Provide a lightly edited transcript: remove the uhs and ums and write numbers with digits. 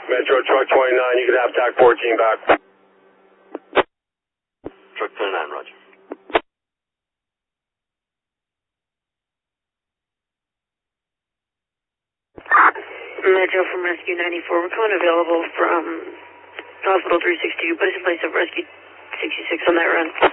Metro Truck 29, you can have TAC 14 back. Truck 29, roger. Metro from Rescue 94, we're calling available from Hospital 362. Put us in place of Rescue 66 on that run.